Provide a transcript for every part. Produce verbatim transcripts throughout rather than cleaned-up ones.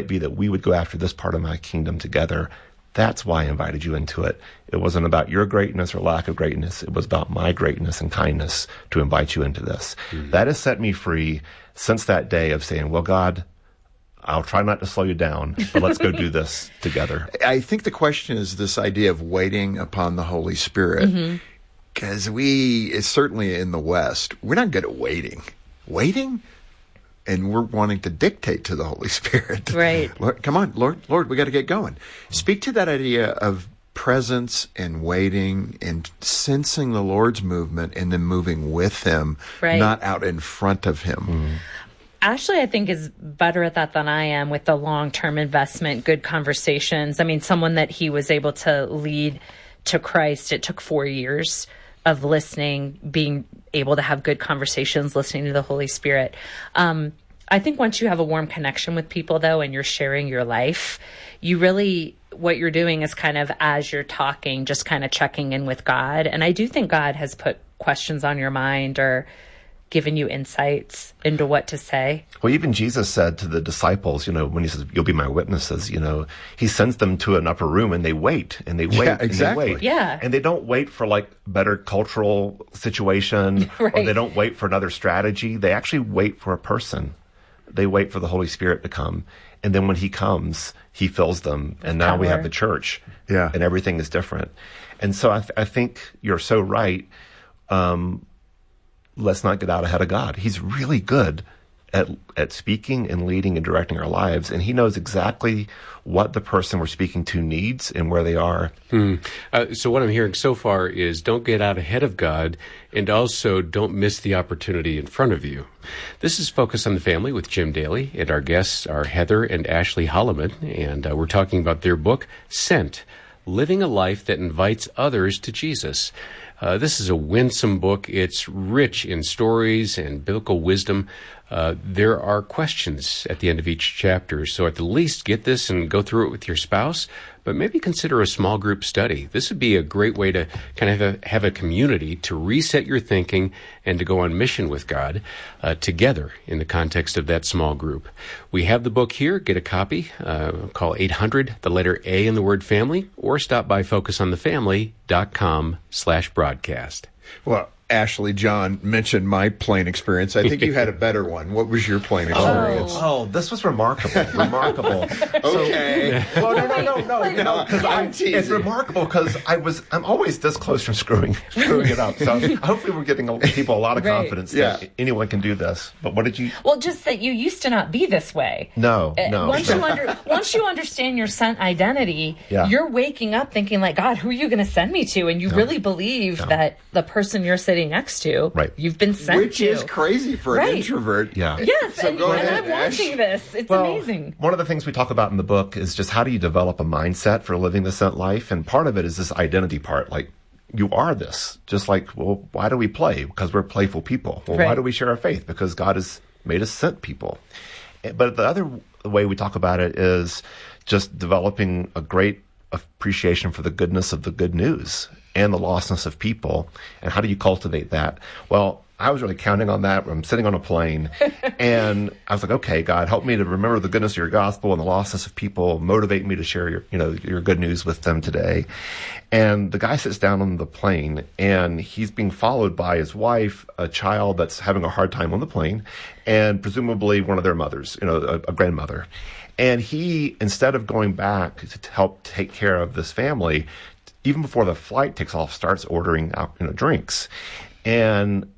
it be that we would go after this part of my kingdom together? That's why I invited you into it. It wasn't about your greatness or lack of greatness. It was about my greatness and kindness to invite you into this. Mm-hmm. That has set me free since that day of saying, well, God, I'll try not to slow you down, but let's go do this together. I think the question is this idea of waiting upon the Holy Spirit. Because mm-hmm. we, certainly in the West, we're not good at waiting. Waiting? And we're wanting to dictate to the Holy Spirit. Right. Lord, come on, Lord, Lord, we got to get going. Speak to that idea of presence and waiting and sensing the Lord's movement and then moving with Him, right. not out in front of Him. Mm. Ashley, I think, is better at that than I am with the long-term investment, good conversations. I mean, someone that he was able to lead to Christ, it took four years of listening, being able to have good conversations, listening to the Holy Spirit. Um, I think once you have a warm connection with people, though, and you're sharing your life, you really, what you're doing is kind of, as you're talking, just kind of checking in with God. And I do think God has put questions on your mind or given you insights into what to say. Well, even Jesus said to the disciples, you know, when he says, you'll be my witnesses, you know, he sends them to an upper room and they wait and they wait yeah, exactly. and they wait. Yeah. And they don't wait for like better cultural situation right. or they don't wait for another strategy. They actually wait for a person. They wait for the Holy Spirit to come. And then when he comes, he fills them. And now Power. we have the church. Yeah. And everything is different. And so I, th- I think you're so right. Um, let's not get out ahead of God. He's really good at at speaking and leading and directing our lives, and he knows exactly what the person we're speaking to needs and where they are. Hmm. Uh, so what I'm hearing so far is don't get out ahead of God, and also don't miss the opportunity in front of you. This is Focus on the Family with Jim Daly, and our guests are Heather and Ashley Holloman, and uh, we're talking about their book, Sent, Living a Life That Invites Others to Jesus. Uh, this is a winsome book. It's rich in stories and biblical wisdom. Uh, there are questions at the end of each chapter, so at the least get this and go through it with your spouse, but maybe consider a small group study. This would be a great way to kind of have a, have a community to reset your thinking and to go on mission with God uh, together in the context of that small group. We have the book here. Get a copy. Uh, call eight hundred, the letter A in the word family, or stop by focusonthefamily.com slash broadcast. Well, Ashley, John mentioned my plane experience. I think you had a better one. What was your plane experience? Oh, oh this was remarkable. Remarkable. Okay. So, well, no, no, no, no, no. Because I'm teasing. It's remarkable because I was. I'm always this close from screwing, screwing it up. So hopefully we're giving people a lot of right. confidence yeah. that anyone can do this. But what did you? Well, just that you used to not be this way. No, Uh, no. Once you under, once you understand your sent identity, Yeah. you're waking up thinking like, God, who are you going to send me to? And you No. really believe No. that the person you're sitting next to, Right. you've been sent Which to. is crazy for Right. an introvert. Yeah. Yes, So and, go and ahead, I'm Ash. watching this. It's Well, amazing. One of the things we talk about in the book is just how do you develop a mindset for living the sent life? And part of it is this identity part. Like, you are this. Just like, well, why do we play? Because we're playful people. Well, Right. why do we share our faith? Because God has made us sent people. But the other way we talk about it is just developing a great appreciation for the goodness of the good news and the lostness of people. And how do you cultivate that? Well, I was really counting on that. I'm sitting on a plane and I was like, okay, God, help me to remember the goodness of your gospel and the lostness of people. Motivate me to share your, you know, your good news with them today. And the guy sits down on the plane and he's being followed by his wife, a child that's having a hard time on the plane, and presumably one of their mothers, you know, a, a grandmother. And he, instead of going back to help take care of this family, even before the flight takes off, starts ordering out, you know, drinks. And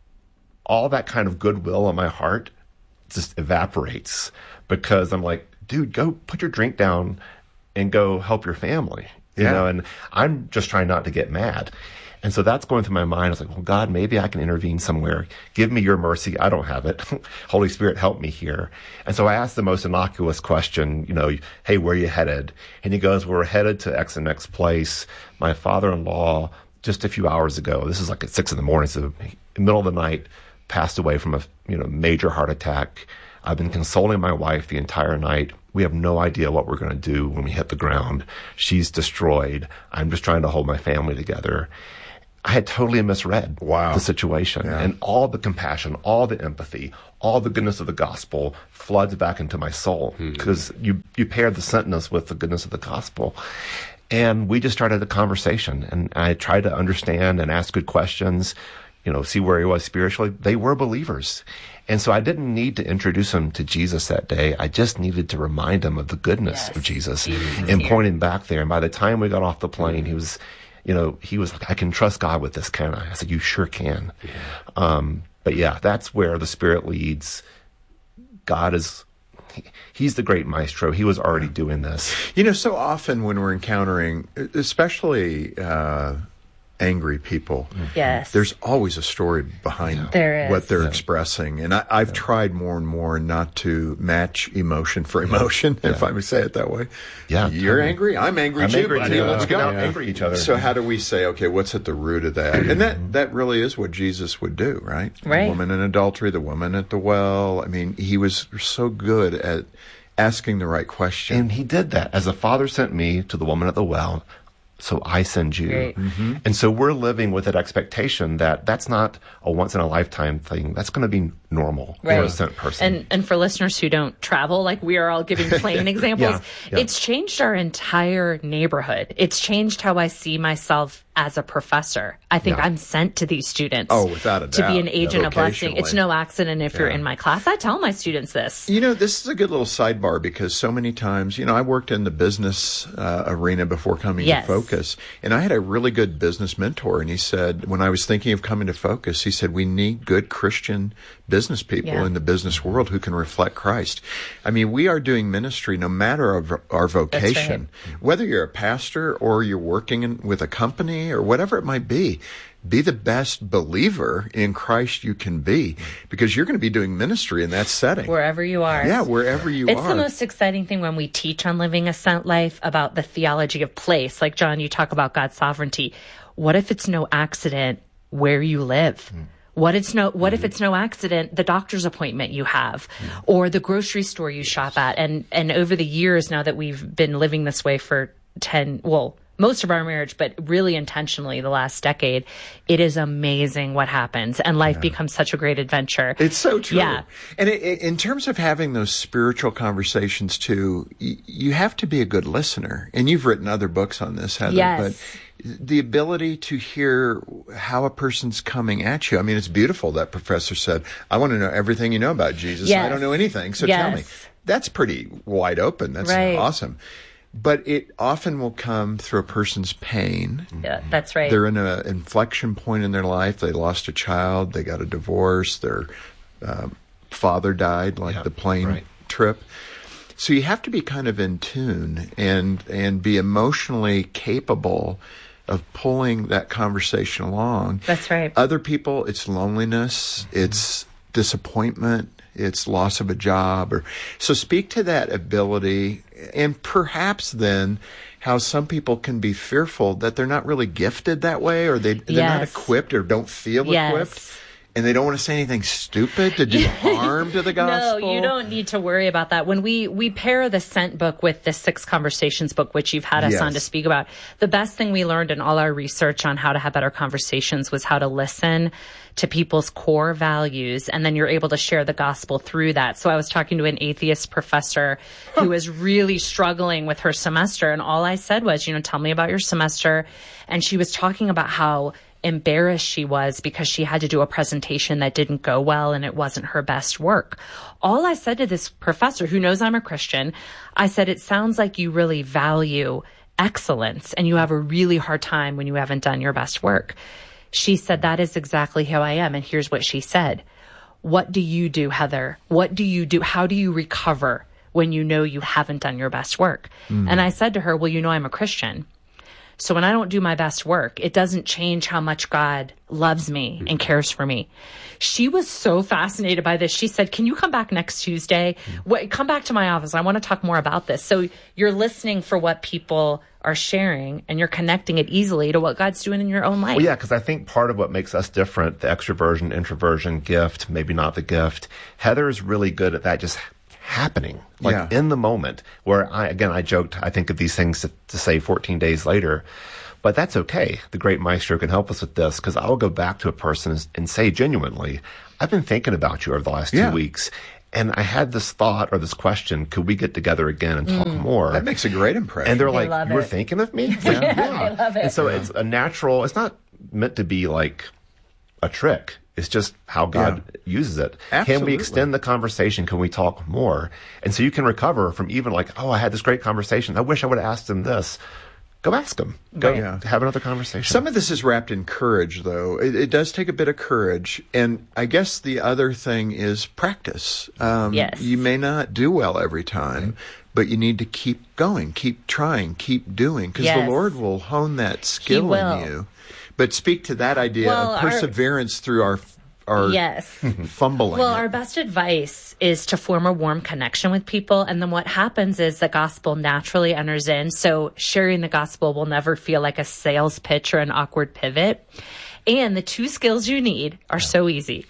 all that kind of goodwill in my heart just evaporates because I'm like, dude, go put your drink down and go help your family. You Yeah. know, and I'm just trying not to get mad. And so that's going through my mind. I was like, well, God, maybe I can intervene somewhere. Give me your mercy. I don't have it. Holy Spirit, help me here. And so I asked the most innocuous question, you know, hey, where are you headed? And he goes, well, we're headed to X and X place. My father-in-law, just a few hours ago, this is like at six in the morning, so in the middle of the night, passed away from a, you know, major heart attack. I've been consoling my wife the entire night. We have no idea what we're going to do when we hit the ground. She's destroyed. I'm just trying to hold my family together. I had totally misread Wow. the situation. Yeah. And all the compassion, all the empathy, all the goodness of the gospel floods back into my soul because mm. you, you pair the sentence with the goodness of the gospel. And we just started a conversation, and I tried to understand and ask good questions, you know, see where he was spiritually. They were believers. And so I didn't need to introduce him to Jesus that day. I just needed to remind him of the goodness yes. of Jesus Jesus and here. point him back there. And by the time we got off the plane, he was, you know, he was like, I can trust God with this, can I? I said, you sure can. Yeah. Um, but yeah, that's where the Spirit leads. God is, he, he's the great maestro. He was already doing this. You know, so often when we're encountering, especially uh, angry people, Yes. there's always a story behind There is. what they're Yeah. expressing. And I, I've tried more and more not to match emotion for emotion, if I may say it that way. Yeah, You're totally. angry, I'm angry I'm too, angry buddy. too. Let's We can go. out-angry each other. So how do we say, okay, what's at the root of that? And that, that really is what Jesus would do, right? Right. The woman in adultery, the woman at the well. I mean, he was so good at asking the right question. And he did that. As the Father sent me to the woman at the well, so I send you. Great. Mm-hmm. And so we're living with that expectation that that's not a once in a lifetime thing. That's going to be normal Right. for a sent person. And and for listeners who don't travel, like we are all giving plain examples, Yeah, yeah. it's changed our entire neighborhood. It's changed how I see myself as a professor. I think Yeah. I'm sent to these students. Oh, without a to doubt. be an agent Yeah. of blessing. It's Vocationally. no accident if you're Yeah. in my class. I tell my students this. You know, this is a good little sidebar because so many times, you know, I worked in the business uh, arena before coming Yes. to Focus, and I had a really good business mentor, and he said, when I was thinking of coming to Focus, he said, we need good Christian business people Yeah. in the business world who can reflect Christ. I mean, we are doing ministry no matter our, our vocation, whether you're a pastor or you're working in, with a company or whatever it might be. Be the best believer in Christ you can be, because you're going to be doing ministry in that setting. Wherever you are. Yeah, wherever you It's are. the most exciting thing when we teach on living a sent life about the theology of place. Like, John, you talk about God's sovereignty. What if it's no accident where you live? Mm. What it's no what if it's no accident the doctor's appointment you have or the grocery store you shop at? And and over the years now that we've been living this way for ten well most of our marriage, but really intentionally the last decade, it is amazing what happens, and life becomes such a great adventure. It's so true. Yeah. And it, it, in terms of having those spiritual conversations too, y- you have to be a good listener. And you've written other books on this, Heather. Yes. But the ability to hear how a person's coming at you. I mean, it's beautiful that professor said, I want to know everything you know about Jesus. Yes. I don't know anything, so tell me. Yes. That's pretty wide open. That's Right. awesome. But it often will come through a person's pain. Yeah, that's right. They're in an inflection point in their life. They lost a child. They got a divorce. Their uh, father died, like Yeah, the plane right. trip. So you have to be kind of in tune and and be emotionally capable of pulling that conversation along. That's right. Other people, it's loneliness, it's disappointment, it's loss of a job, or so speak to that ability, and perhaps then how some people can be fearful that they're not really gifted that way, or they they're not Yes. equipped or don't feel Yes. equipped, and they don't want to say anything stupid to do harm to the gospel. No, you don't need to worry about that. When we we pair the Sent book with the Six Conversations book, which you've had us Yes. on to speak about, the best thing we learned in all our research on how to have better conversations was how to listen to people's core values, and then you're able to share the gospel through that. So I was talking to an atheist professor who was really struggling with her semester, and all I said was, you know, tell me about your semester. And she was talking about how embarrassed she was because she had to do a presentation that didn't go well and it wasn't her best work. All I said to this professor, who knows I'm a Christian, I said, it sounds like you really value excellence and you have a really hard time when you haven't done your best work. She said, that is exactly how I am. And here's what she said. What do you do, Heather? What do you do? How do you recover when you know you haven't done your best work? Mm. And I said to her, well, you know, I'm a Christian. So when I don't do my best work, it doesn't change how much God loves me and cares for me. She was so fascinated by this. She said, can you come back next Tuesday? Wait, come back to my office. I want to talk more about this. So you're listening for what people are sharing and you're connecting it easily to what God's doing in your own life. Well, yeah, because I think part of what makes us different, the extroversion, introversion, gift, maybe not the gift, Heather is really good at that just happening, like Yeah. in the moment, where I, again, I joked, I think of these things to, to say fourteen days later, But that's okay. The great maestro can help us with this, because I'll go back to a person and say genuinely, I've been thinking about you over the last Yeah. two weeks. And I had this thought or this question, could we get together again and talk more? That makes a great impression. And they're They like, love you were it. thinking of me? It's like, Yeah, they love it. And so it's a natural, it's not meant to be like a trick. It's just how God uses it. Can Absolutely. we extend the conversation? Can we talk more? And so you can recover from even like, oh, I had this great conversation. I wish I would have asked him this. Go ask him. Go Yeah. have another conversation. Some of this is wrapped in courage, though. It, it does take a bit of courage. And I guess the other thing is practice. Um, Yes. You may not do well every time, but you need to keep going, keep trying, keep doing, because Yes. the Lord will hone that skill will. in you. But speak to that idea Well, of our- perseverance through our our Yes. fumbling. Well, it. our best advice is to form a warm connection with people. And then what happens is the gospel naturally enters in. So sharing the gospel will never feel like a sales pitch or an awkward pivot. And the two skills you need are so easy.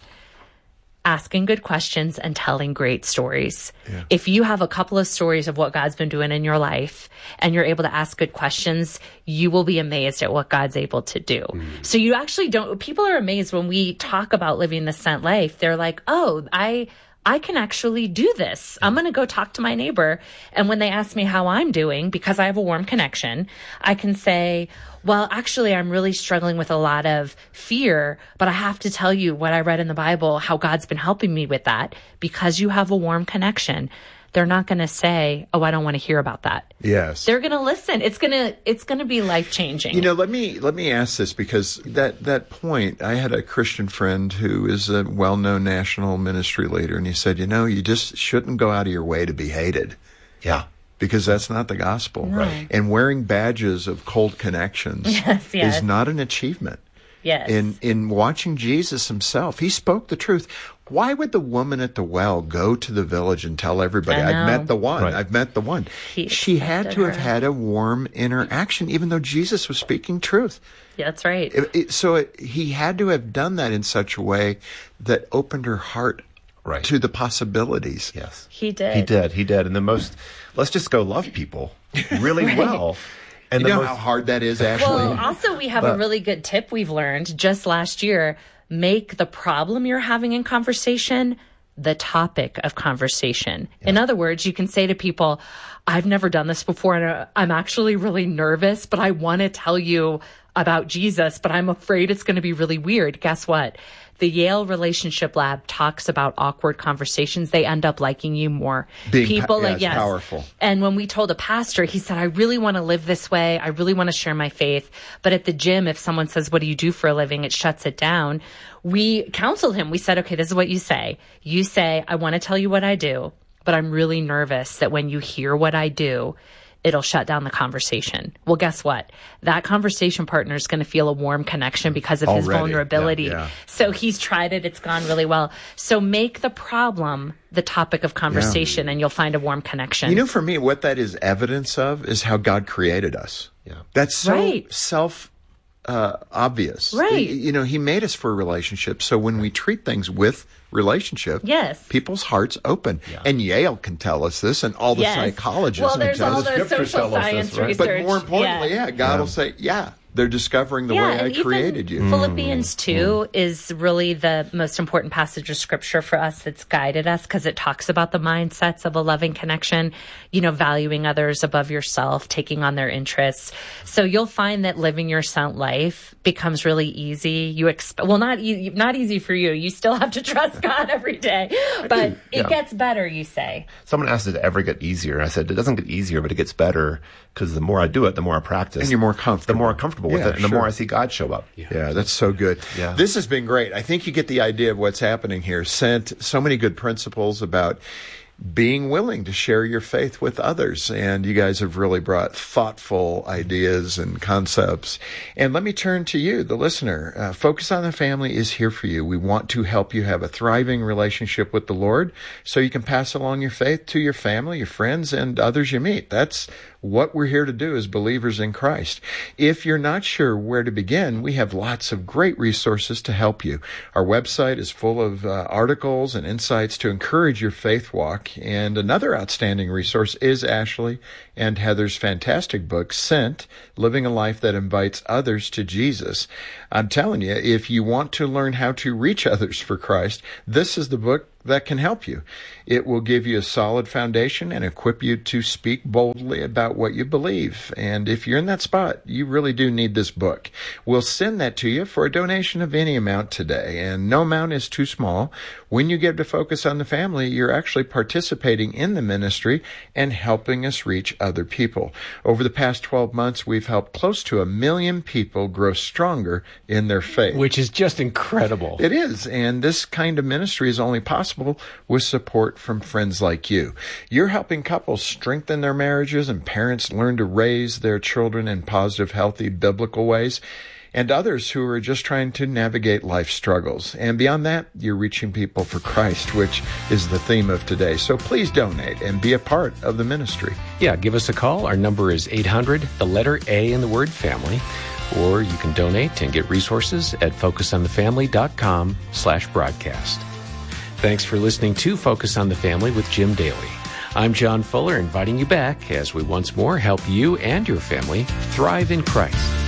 Asking good questions and telling great stories. If you have a couple of stories of what God's been doing in your life and you're able to ask good questions, you will be amazed at what God's able to do. So you actually don't, people are amazed when we talk about living the sent life. They're like, oh, I, I can actually do this. I'm going to go talk to my neighbor. And when they ask me how I'm doing, because I have a warm connection, I can say, well, actually, I'm really struggling with a lot of fear, but I have to tell you what I read in the Bible, how God's been helping me with that. Because you have a warm connection, they're not going to say, oh, I don't want to hear about that. yes. They're going to listen. It's going to, it's going to be life changing. You know, let me let me ask this, because that that point, I had a Christian friend who is a well-known national ministry leader, and he said, you know, you just shouldn't go out of your way to be hated, yeah. because that's not the gospel. Right. And wearing badges of cold connections Yes, yes. is not an achievement. yes. In in watching Jesus himself, he spoke the truth. Why would the woman at the well go to the village and tell everybody, I I've know. met the one, Right. I've met the one? He she had accepted to have her. had a warm interaction, even though Jesus was speaking truth. Yeah, that's right. It, it, so it, he had to have done that in such a way that opened her heart Right. to the possibilities. Yes. He did. He did. He did. And the most, let's just go love people really well. And You the know most, how hard that is, Ashley? Well, also we have a really good tip we've learned just last year. Make the problem you're having in conversation the topic of conversation. In other words, you can say to people, I've never done this before and I'm actually really nervous, but I want to tell you about Jesus, but I'm afraid it's going to be really weird. Guess what? The Yale Relationship Lab talks about awkward conversations. They end up liking you more. Being People pa- yeah, like, it's yes. powerful. And when we told a pastor, he said, I really want to live this way. I really want to share my faith. But at the gym, if someone says, what do you do for a living? It shuts it down. We counseled him. We said, okay, this is what you say. You say, I want to tell you what I do, but I'm really nervous that when you hear what I do, it'll shut down the conversation. Well, guess what? That conversation partner is going to feel a warm connection because of his Already. vulnerability. Yeah, yeah. So he's tried it. It's gone really well. So make the problem the topic of conversation and you'll find a warm connection. You know, for me, what that is evidence of is how God created us. Yeah. That's so Right. self uh, obvious. Right. Y- You know, He made us for a relationship. So when we treat things with relationship, Yes. people's hearts open. And Yale can tell us this, and all the Yes. psychologists Well, can there's tell all us. the scriptures social tell us this, science right? research. But more importantly, yeah, God will say, yeah, they're discovering the way I and even created you. Philippians two is really the most important passage of scripture for us that's guided us because it talks about the mindsets of a loving connection, you know, valuing others above yourself, taking on their interests. So you'll find that living your sent life becomes really easy. You expect, well, not e- not easy for you. You still have to trust God every day, but it Yeah. gets better, you say. someone asked, did it ever get easier? And I said, it doesn't get easier, but it gets better because the more I do it, the more I practice. And you're more comfortable. The more I'm comfortable with Yeah, it, and the sure. more I see God show up. Yeah, that's so good. Yeah. This has been great. I think you get the idea of what's happening here. Sent so many good principles about being willing to share your faith with others. And you guys have really brought thoughtful ideas and concepts. And let me turn to you, the listener. Uh, Focus on the Family is here for you. We want to help you have a thriving relationship with the Lord so you can pass along your faith to your family, your friends, and others you meet. That's what we're here to do as believers in Christ. If you're not sure where to begin, we have lots of great resources to help you. Our website is full of uh, articles and insights to encourage your faith walk. And another outstanding resource is Ashley and Heather's fantastic book, Sent, Living a Life That Invites Others to Jesus. I'm telling you, if you want to learn how to reach others for Christ, this is the book that can help you. It will give you a solid foundation and equip you to speak boldly about what you believe. And if you're in that spot, you really do need this book. We'll send that to you for a donation of any amount today, and no amount is too small. When you give to Focus on the Family, you're actually participating in the ministry and helping us reach other people. Over the past twelve months, we've helped close to a million people grow stronger in their faith. Which is just incredible. It is, and this kind of ministry is only possible with support from friends like you. You're helping couples strengthen their marriages and parents learn to raise their children in positive, healthy, biblical ways, and others who are just trying to navigate life struggles. And beyond that, you're reaching people for Christ, which is the theme of today. So please donate and be a part of the ministry. Yeah, give us a call. Our number is eight hundred, the letter A in the word family. Or you can donate and get resources at focusonthefamily.com slash broadcast. Thanks for listening to Focus on the Family with Jim Daly. I'm John Fuller, inviting you back as we once more help you and your family thrive in Christ.